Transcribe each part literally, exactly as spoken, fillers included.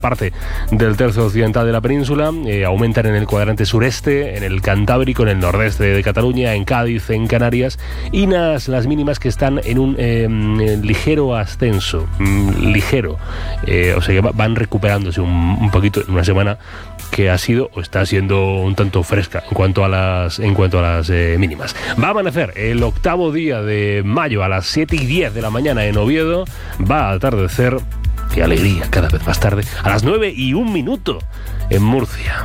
parte del tercio occidental de la península, eh, aumentan en el cuadrante sureste, en el Cantábrico, en el nordeste de Cataluña, en Cádiz, en Canarias, y las, las mínimas que están en un eh, ligero ascenso, mm, ligero, eh, o sea que van recuperándose un, un poquito en una semana que ha sido o está siendo un tanto fresca en cuanto a las, en cuanto a las eh, mínimas. Va a amanecer el octavo día de mayo a las siete y diez de la mañana en Oviedo, va a atardecer, qué alegría, cada vez más tarde, a las nueve y un minuto en Murcia.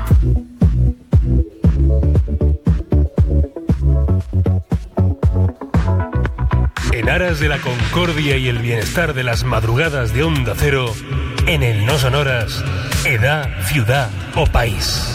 En aras de la concordia y el bienestar de las madrugadas de Onda Cero, en el No Sonoras, edad, ciudad o país.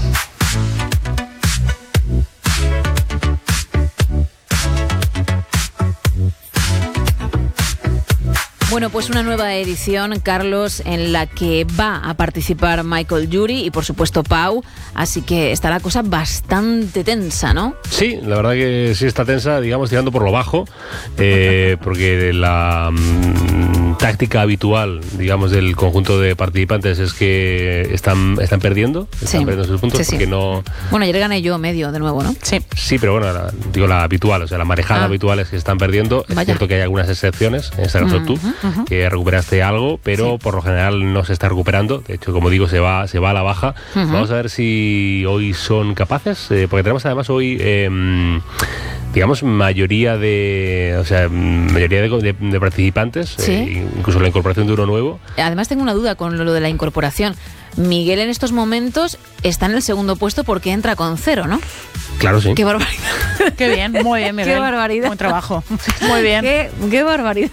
Bueno, pues una nueva edición, Carlos, en la que va a participar Michael Jury y, por supuesto, Pau. Así que está la cosa bastante tensa, ¿no? Sí, la verdad que sí está tensa, digamos, tirando por lo bajo, eh, porque la mmm, táctica habitual, digamos, del conjunto de participantes es que están, están perdiendo, están Sí. perdiendo sus puntos, Sí, sí. porque no... Bueno, ayer gané yo medio de nuevo, ¿no? Sí. Sí, pero bueno, la, digo la habitual, o sea, la marejada Ah. habitual es que están perdiendo. Es Vaya. cierto que hay algunas excepciones, en este caso Ujú, tú, ujú. que recuperaste algo, pero Sí. por lo general no se está recuperando. De hecho, como digo, se va, se va a la baja. Ujú. Vamos a ver si hoy son capaces, eh, porque tenemos además hoy... Eh, digamos, mayoría de, o sea, mayoría de, de, de participantes, Sí. eh, incluso la incorporación de uno nuevo. Además, tengo una duda con lo de la incorporación. Miguel en estos momentos está en el segundo puesto porque entra con cero, ¿no? Claro, sí. ¡Qué barbaridad! Qué bien, muy bien, Miguel. Qué barbaridad. Buen trabajo. Muy bien. ¡Qué, qué barbaridad!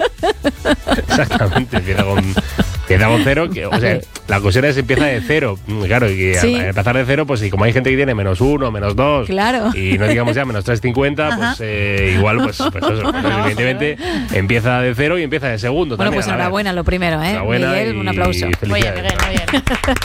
Exactamente, empieza con, empieza con cero, que, o sea, la cuestión es empieza de cero, claro, y que Sí. al empezar de cero, pues y como hay gente que tiene menos uno, menos dos, Claro. y no digamos ya menos tres cincuenta, pues eh, igual, pues, pues eso, pues, evidentemente empieza de cero y empieza de segundo. Bueno, también, pues a ver. enhorabuena, lo primero, ¿eh? Enhorabuena Miguel, y un aplauso. Muy bien, Miguel, muy bien.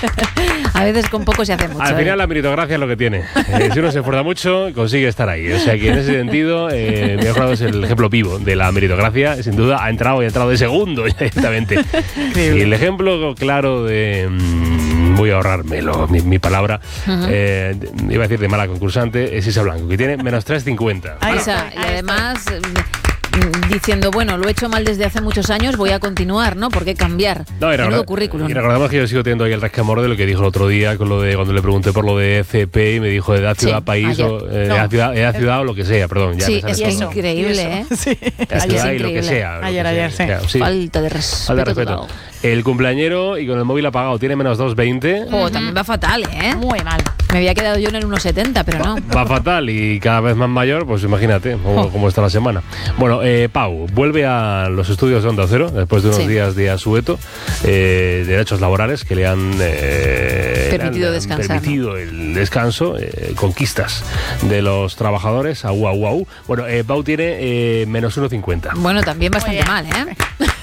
A veces con poco se hace mucho. Al ¿eh? final la meritocracia es lo que tiene. Eh, si uno se esfuerza mucho, consigue estar ahí. O sea que en ese sentido, eh, Miguel Jurado es el ejemplo vivo de la meritocracia. Sin duda ha entrado y ha entrado de segundo ya directamente. Y el ejemplo claro de... Mmm, voy a ahorrármelo, mi, mi palabra. Ujú. eh, iba a decir de mala concursante, es Isa Blanco, que tiene menos tres cincuenta. Ahí O sea, está, y ahí además mm, diciendo, bueno, lo he hecho mal desde hace muchos años, voy a continuar, ¿no? ¿Por qué cambiar? No, y Menudo recordad- currículum. y recordamos que yo sigo teniendo ahí el resquemor de lo que dijo el otro día con lo de cuando le pregunté por lo de C P y me dijo edad, ciudad, Sí, país ayer. o eh, No. edad, ciudad, edad, ciudad o lo que sea, perdón. Ya Sí, me sale es que todo. es eso, increíble, y ¿eh? eso. Sí. Edad, es ciudad y lo que increíble. sea. lo que Ayer, sea. ayer, sí. Claro, sí. Falta de respeto. Falta de respeto. total. El cumpleañero y con el móvil apagado tiene menos dos veinte. Oh, también va fatal, ¿eh? Muy mal. Me había quedado yo en el uno setenta, pero no. Va fatal y cada vez más mayor, pues imagínate cómo, Oh. cómo está la semana. Bueno, eh, Pau, vuelve a los estudios de Onda Cero después de unos Sí. días de asueto, eh, de derechos laborales que le han, eh, Permitido le han descansar, permitido el descanso, eh, conquistas de los trabajadores, au, au, au. Bueno, eh, Pau tiene eh, menos uno cincuenta. Bueno, también bastante bien. mal, ¿eh?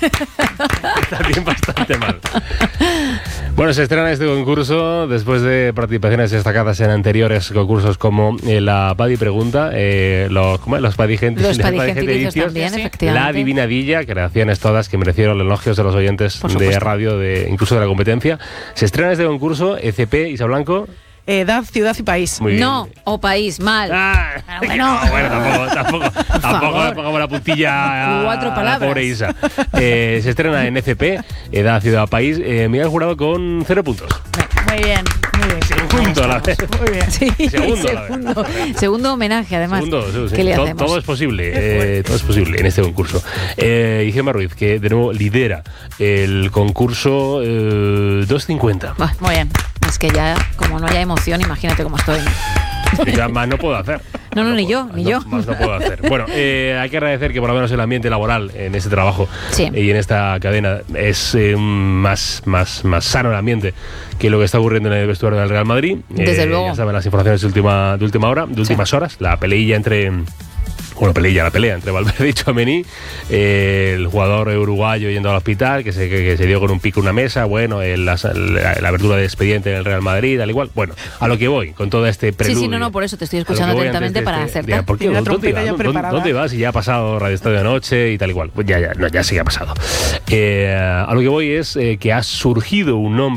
También bastante mal. Bueno, se estrena este concurso después de participaciones destacadas en anteriores concursos como eh, la Padi Pregunta, eh, los, ¿cómo es? los Padi Gente- Los de Padi Padi Gente Gentilicios Edicios, también, sí. efectivamente. La Adivinadilla, creaciones todas que merecieron los elogios de los oyentes Por de supuesto. radio, de incluso de la competencia. Se estrena este concurso, E C P, Isa Blanco. Edad, ciudad y país. Muy bien. No, o país, mal. Ah, bueno. no, bueno, tampoco, tampoco, tampoco favor. le pongamos la puntilla a, Cuatro a la palabras. pobre Isa. Eh, se estrena en E C P, Edad, Ciudad, País. Eh, Miguel Jurado con cero puntos. Muy bien, muy bien. Segundo a la vez. Muy bien. Sí, Segundo, la segundo, segundo homenaje, además. Segundo, sí, sí. ¿Qué le To- hacemos? Todo es posible, eh, todo es posible en este concurso. Eh, y Gemma Ruiz, que de nuevo lidera el concurso eh, doscientos cincuenta. Bah, Muy bien. es que ya, como no haya emoción, imagínate cómo estoy. Que ya más no puedo hacer. No, no, Más ni puedo- yo, más ni no- yo. Más no puedo hacer. Bueno, eh, hay que agradecer que por lo menos el ambiente laboral en este trabajo Sí. y en esta cadena es eh, más, más, más sano el ambiente que lo que está ocurriendo en el vestuario del Real Madrid. Desde Eh, luego. Ya saben las informaciones de última, de última hora, de últimas horas, la peleilla entre Bueno, pelea, la pelea entre Valverde y Tchouaméni, eh, el jugador uruguayo yendo al hospital, que se, que, que se dio con un pico en una mesa, bueno, el, la, la, la abertura de expediente en el Real Madrid, al igual. Bueno, a lo que voy, con todo este preludio. Sí, sí, no, no, por eso te estoy escuchando atentamente para este, acertar. ¿Por qué? ¿Dónde, ¿Dónde, ¿Dónde vas? Y ya ha pasado Radio Estadio Anoche y tal y cual. Pues ya, ya, no, ya sí que ha pasado. Eh, a lo que voy es eh, que ha surgido un nombre